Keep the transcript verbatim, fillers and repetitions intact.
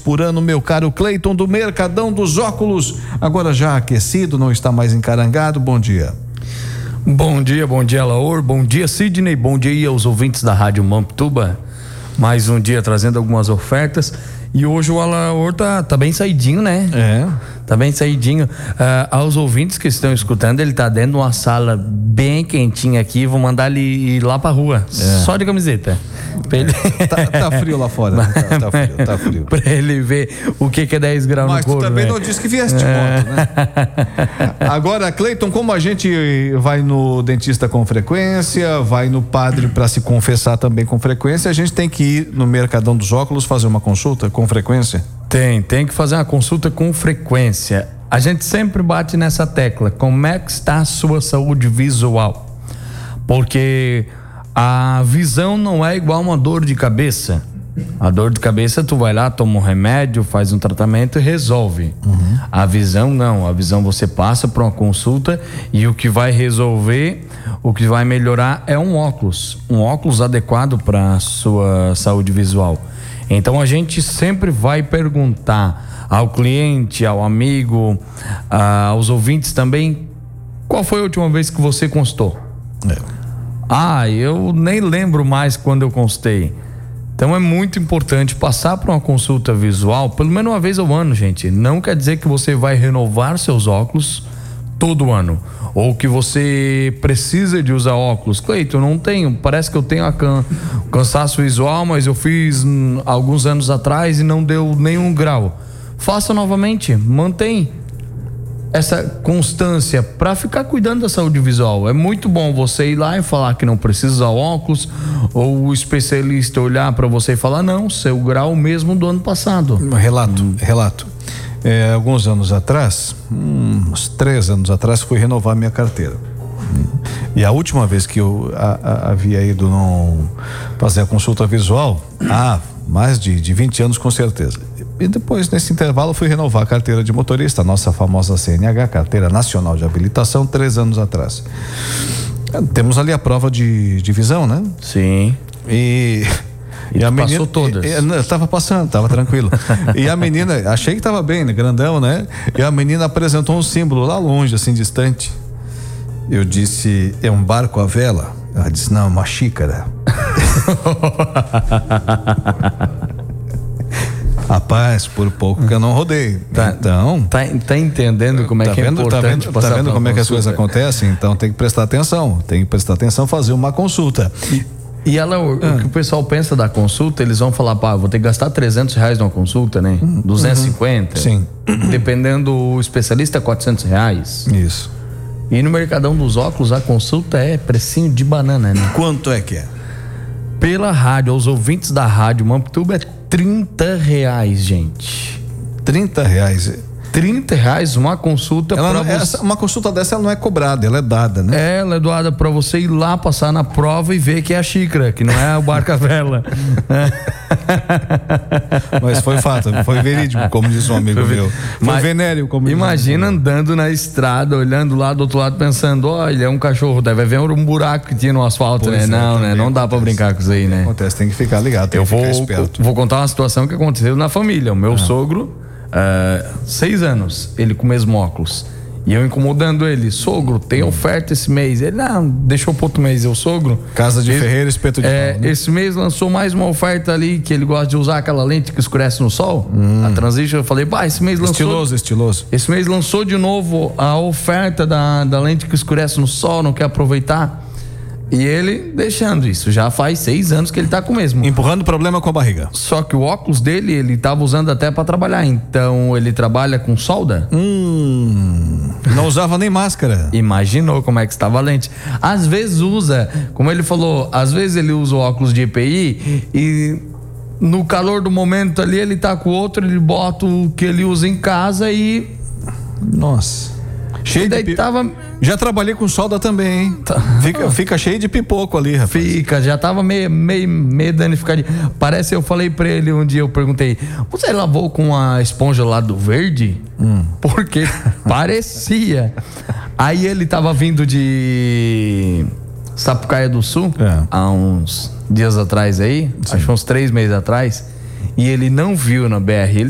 por ano, meu caro Cleiton do Mercadão dos Óculos, agora já aquecido, não está mais encarangado. Bom dia. Bom dia, bom dia, Laor, bom dia, Sidney, bom dia aos ouvintes da Rádio Mamptuba. Mais um dia trazendo algumas ofertas. E hoje o Alaor tá, tá bem saidinho, né? É. Tá bem saidinho. Uh, aos ouvintes que estão escutando, ele tá dentro de uma sala bem quentinha aqui. Vou mandar ele ir lá pra rua, é. Só de camiseta. Pra ele... tá, tá frio lá fora. Né? Tá, tá frio, tá frio. Pra ele ver o que, que é dez graus Mas no couro. Mas tu também, né? Não disse que vieste de é. moto, né? Agora, Cleiton, como a gente vai no dentista com frequência, vai no padre para se confessar também com frequência, a gente tem que ir no Mercadão dos Óculos fazer uma consulta com frequência? Tem, tem que fazer uma consulta com frequência. A gente sempre bate nessa tecla. Como é que está a sua saúde visual? Porque a visão não é igual uma dor de cabeça. A dor de cabeça, tu vai lá, toma um remédio, faz um tratamento e resolve. Uhum. A visão não, a visão você passa para uma consulta e o que vai resolver, o que vai melhorar é um óculos, um óculos adequado para a sua saúde visual. Então a gente sempre vai perguntar ao cliente, ao amigo, aos ouvintes também, qual foi a última vez que você consultou? É. Ah, eu nem lembro mais quando eu consultei. Então é muito importante passar por uma consulta visual pelo menos uma vez ao ano, gente. Não quer dizer que você vai renovar seus óculos todo ano, ou que você precisa de usar óculos. Cleiton, eu não tenho, parece que eu tenho a can, cansaço visual, mas eu fiz hum, alguns anos atrás e não deu nenhum grau. Faça novamente, mantém essa constância para ficar cuidando da saúde visual. É muito bom você ir lá e falar que não precisa usar óculos, ou o especialista olhar para você e falar, não, seu grau mesmo do ano passado. Relato, hum. relato. É, alguns anos atrás, uns três anos atrás, fui renovar minha carteira. E a última vez que eu a, a, havia ido não fazer a consulta visual, há mais de, de vinte anos com certeza. E depois, nesse intervalo, fui renovar a carteira de motorista, a nossa famosa C N H, Carteira Nacional de Habilitação, três anos atrás. Temos ali a prova de, de visão, né? Sim. E... E, e a menina, passou todas? E, e, tava passando, tava tranquilo. E a menina, achei que tava bem, né? Grandão, né? E a menina apresentou um símbolo lá longe, assim, distante. Eu disse, é um barco à vela? Ela disse, não, é uma xícara. Rapaz, por pouco que eu não rodei. Tá, então. Tá, tá entendendo como é tá que vendo, é importante tá vendo, passar tá vendo como é que as coisas acontecem? Então tem que prestar atenção. Tem que prestar atenção, fazer uma consulta. E, E ela, o, ah. o que o pessoal pensa da consulta, eles vão falar, pá, vou ter que gastar trezentos reais numa consulta, né? Uhum. duzentos e cinquenta. Sim. Dependendo do especialista, quatrocentos reais. Isso. E no Mercadão dos Óculos, a consulta é precinho de banana, né? Quanto é que é? Pela rádio, aos ouvintes da rádio Mamptuba, é trinta reais, gente. trinta reais. trinta reais uma consulta ela, pra essa, você. Uma consulta dessa ela não é cobrada, ela é dada, né? É, ela é doada pra você ir lá passar na prova e ver que é a xícara, que não é o barco à vela. Mas foi fato, foi verídico, como diz um amigo foi, meu. Foi mas, venéreo, como imagina diz um andando na estrada, olhando lá do outro lado, pensando, olha, é um cachorro, deve haver um buraco que tinha no asfalto, pois né? É, não, né? Não dá pra brincar com isso aí, né? Acontece, tem que ficar ligado, tem Eu que vou, ficar esperto. Vou contar uma situação que aconteceu na família. O meu ah. sogro, Uh, seis anos, ele com o mesmo óculos. E eu incomodando ele, sogro, tem oferta esse mês. Ele, não, deixou pro outro mês. Eu, sogro. Casa de esse, Ferreira, espeto de é, pau, né? Esse mês lançou mais uma oferta ali, que ele gosta de usar aquela lente que escurece no sol. Hum. A Transition, eu falei, pá, esse mês lançou. Estiloso, estiloso. Esse mês lançou de novo a oferta da, da lente que escurece no sol, não quer aproveitar. E ele deixando isso, já faz seis anos que ele tá com o mesmo. Empurrando o problema com a barriga. Só que o óculos dele, ele tava usando até para trabalhar, então ele trabalha com solda. Hum, não usava nem máscara. Imaginou como é que estava a lente. Às vezes usa, como ele falou, às vezes ele usa o óculos de E P I e no calor do momento ali ele tá com o outro, ele bota o que ele usa em casa e... Nossa. Cheio daí de... tava... Já trabalhei com solda também, hein? Tá. Fica, fica cheio de pipoco ali, rapaz. Fica, já tava meio, meio, meio danificadinho. Parece, eu falei pra ele um dia, eu perguntei, você lavou com a esponja lá do verde? Hum. Porque parecia. Aí ele tava vindo de Sapucaia do Sul, é. há uns dias atrás aí, Sim. acho que uns três meses atrás, e ele não viu na B R, ele